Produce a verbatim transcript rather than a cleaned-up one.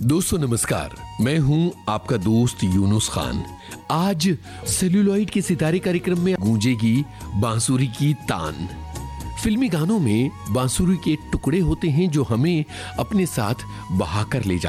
दोस्तों नमस्कार, मैं हूं आपका दोस्त यूनुस खान। आज सेल्यूलॉइड के सितारे कार्यक्रम में गूंजेगी बांसुरी की तान। फिल्मी गानों में बांसुरी के टुकड़े होते हैं जो हमें अपने साथ बहाकर ले